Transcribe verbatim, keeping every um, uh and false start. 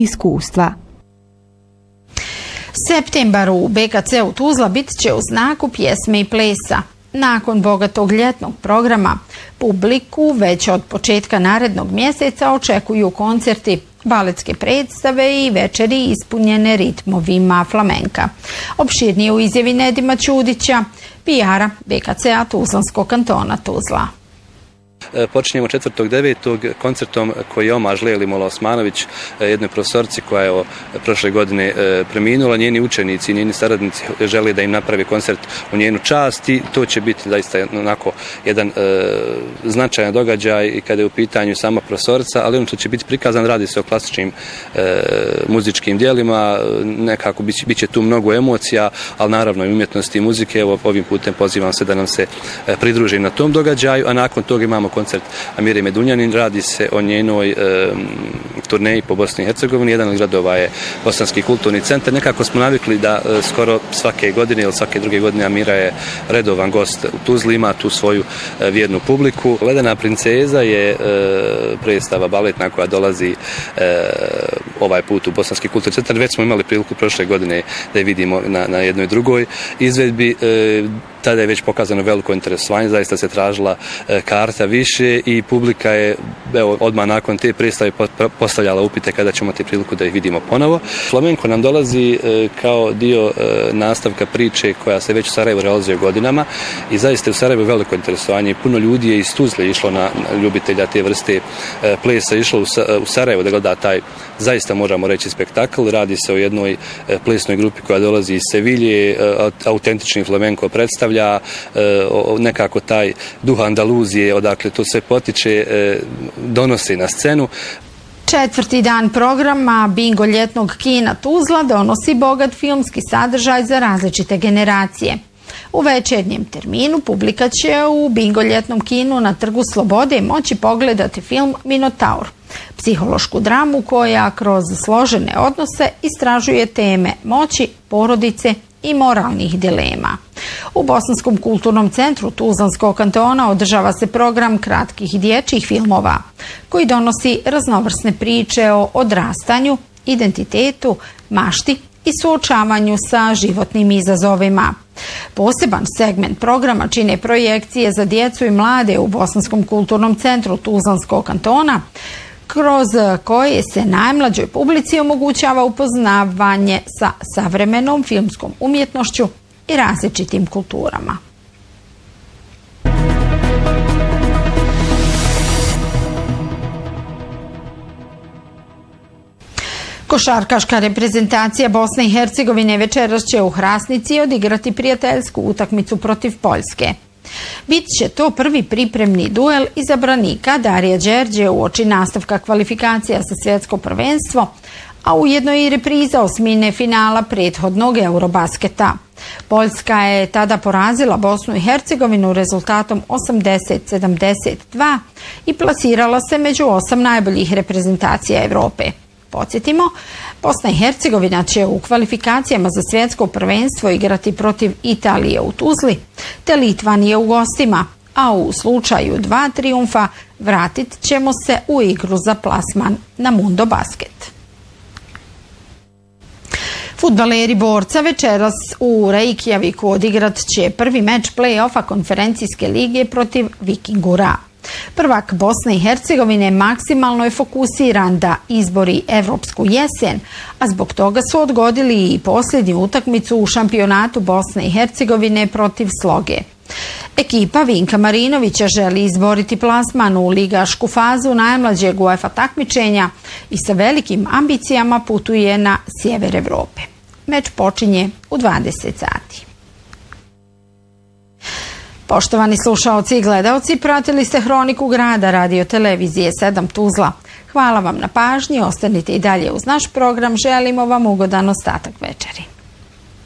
iskustva. Septembar u B K C-u Tuzla bit će u znaku pjesme i plesa. Nakon bogatog ljetnog programa, publiku već od početka narednog mjeseca očekuju koncerti, baletske predstave i večeri ispunjene ritmovima flamenka. Opširnije u izjavi Nedima Ćudića, P R-a B K C-a Tuzlanskog kantona Tuzla. Počinjemo četvrtog devetog koncertom koji je omaž Leli Mola Osmanović, jednoj profesorici koja je prošle godine preminula. Njeni učenici i njeni saradnici žele da im napravi koncert u njenu čast i to će biti zaista onako jedan e, značajan događaj i kada je u pitanju sama profesorica, ali ono što će biti prikazan, radi se o klasičnim e, muzičkim dijelima, nekako bit će, bit će tu mnogo emocija, ali naravno i umjetnosti i muzike. Evo, ovim putem pozivam se da nam se pridruži na tom događaju, a nakon toga imamo koncert Amire Medunjanin. Radi se o njenoj e, turneji po Bosni i Hercegovini. Jedan od gradova je Bosanski kulturni centar. Nekako smo navikli da e, skoro svake godine ili svake druge godine Amira je redovan gost u Tuzli, ima tu svoju e, vjernu publiku. Ledena princeza je e, predstava baletna koja dolazi e, ovaj put u Bosanski kulturni centar. Već smo imali priliku prošle godine da je vidimo na, na jednoj drugoj izvedbi. E, Tada je već pokazano veliko interesovanje, zaista se tražila e, karta više i publika je evo, odmah nakon te predstave postavljala upite kada ćemo te priliku da ih vidimo ponovo. Flamenko nam dolazi e, kao dio e, nastavka priče koja se već u Sarajevu realizuje godinama i zaista je u Sarajevu veliko interesovanje. Puno ljudi je iz Tuzle išlo na, na ljubitelja te vrste e, plesa, išlo u, u Sarajevu da gleda taj, zaista možemo reći, spektakl. Radi se o jednoj e, plesnoj grupi koja dolazi iz Sevilje, e, autentični flamenko predstavlja nekako taj duh Andaluzije, odakle to sve potiče, donosi na scenu. Četvrti dan programa Bingo ljetnog kina Tuzla donosi bogat filmski sadržaj za različite generacije. U večernjem terminu publika će u Bingo ljetnom kinu na Trgu Slobode moći pogledati film Minotaur, psihološku dramu koja kroz složene odnose istražuje teme moći, porodice i moralnih dilema. U Bosanskom kulturnom centru Tuzlanskog kantona održava se program kratkih dječjih filmova koji donosi raznovrsne priče o odrastanju, identitetu, mašti i suočavanju sa životnim izazovima. Poseban segment programa čine projekcije za djecu i mlade u Bosanskom kulturnom centru Tuzlanskog kantona, kroz koje se najmlađoj publici omogućava upoznavanje sa savremenom filmskom umjetnošću i različitim kulturama. Košarkaška reprezentacija Bosne i Hercegovine večeras će u Hrasnici odigrati prijateljsku utakmicu protiv Poljske. Bit će to prvi pripremni duel izabranika Darija Đerđe uoči nastavka kvalifikacija za svjetsko prvenstvo, a ujedno i repriza osmine finala prethodnog Eurobasketa. Poljska je tada porazila Bosnu i Hercegovinu rezultatom osamdeset sedamdeset dva i plasirala se među osam najboljih reprezentacija Evrope. Podsjetimo, Bosna i Hercegovina će u kvalifikacijama za svjetsko prvenstvo igrati protiv Italije u Tuzli, te Litvanije u gostima, a u slučaju dva trijumfa vratit ćemo se u igru za plasman na Mundo Basket. Fudbaleri Borca večeras u Reykjaviku odigrat će prvi meč play-offa konferencijske lige protiv Vikingura. Prvak Bosne i Hercegovine maksimalno je fokusiran da izbori evropsku jesen, a zbog toga su odgodili i posljednju utakmicu u šampionatu Bosne i Hercegovine protiv Sloge. Ekipa Vinka Marinovića želi izboriti plasman u ligašku fazu najmlađeg UEFA takmičenja i sa velikim ambicijama putuje na sjever Evrope. Meč počinje u dvadeset sati. Poštovani slušaoci i gledaoci, pratili ste Hroniku grada radio televizije sedam Tuzla. Hvala vam na pažnji, ostanite i dalje uz naš program, želimo vam ugodan ostatak večeri.